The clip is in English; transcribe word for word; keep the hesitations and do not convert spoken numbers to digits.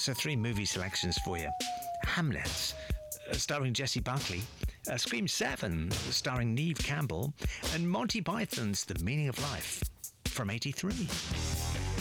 So three movie selections for you. Hamlet, uh, starring Jessie Buckley. Uh, Scream seven, starring Neve Campbell. And Monty Python's The Meaning of Life from eighty-three.